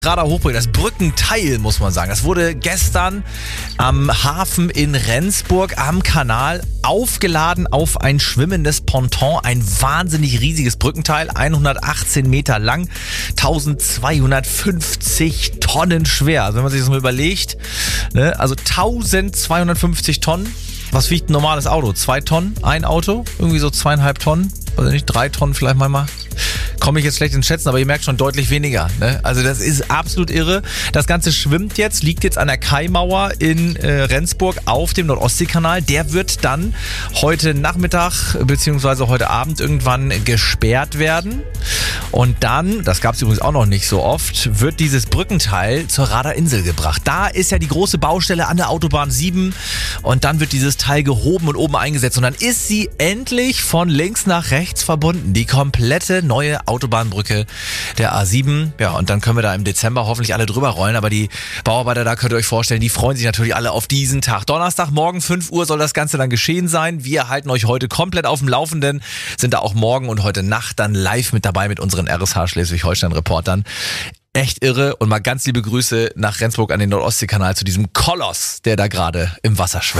Radar Hochbrücke, das Brückenteil, muss man sagen. Das wurde gestern am Hafen in Rendsburg am Kanal aufgeladen auf ein schwimmendes Ponton. Ein wahnsinnig riesiges Brückenteil, 118 Meter lang, 1250 Tonnen schwer. Also wenn man sich das mal überlegt, ne, also 1250 Tonnen. Was wiegt ein normales Auto? 2 Tonnen? Ein Auto? Irgendwie so 2,5 Tonnen? Weiß ich nicht, 3 Tonnen vielleicht mal. Komme ich jetzt schlecht ins Schätzen, aber ihr merkt schon deutlich weniger. Ne? Also das ist absolut irre. Das Ganze schwimmt jetzt, liegt jetzt an der Kaimauer in Rendsburg auf dem Nordostseekanal. Der wird dann heute Nachmittag bzw. heute Abend irgendwann gesperrt werden. Und dann, das gab es übrigens auch noch nicht so oft, wird dieses Brückenteil zur Raderinsel gebracht. Da ist ja die große Baustelle an der Autobahn 7 und dann wird dieses Teil gehoben und oben eingesetzt. Und dann ist sie endlich von links nach rechts verbunden. Die komplette neue Autobahnbrücke der A7. Ja, und dann können wir da im Dezember hoffentlich alle drüber rollen. Aber die Bauarbeiter da, könnt ihr euch vorstellen, die freuen sich natürlich alle auf diesen Tag. Donnerstagmorgen 5 Uhr soll das Ganze dann geschehen sein. Wir halten euch heute komplett auf dem Laufenden, sind da auch morgen und heute Nacht dann live mit dabei mit unseren RSH Schleswig-Holstein-Reportern. Echt irre und mal ganz liebe Grüße nach Rendsburg an den Nordostseekanal zu diesem Koloss, der da gerade im Wasser schwimmt.